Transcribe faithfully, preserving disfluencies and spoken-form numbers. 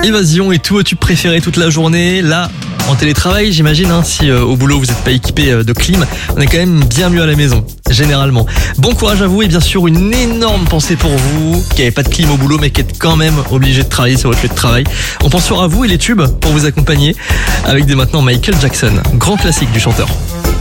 Évasion et tout, tu préféré toute la journée. Là, en télétravail, j'imagine, hein, si euh, au boulot vous n'êtes pas équipé euh, de clim, on est quand même bien mieux à la maison, généralement. Bon courage à vous et bien sûr une énorme pensée pour vous qui n'avez pas de clim au boulot mais qui êtes quand même obligé de travailler sur votre lieu de travail. On pense fort à vous et les tubes pour vous accompagner avec dès maintenant Michael Jackson, grand classique du chanteur.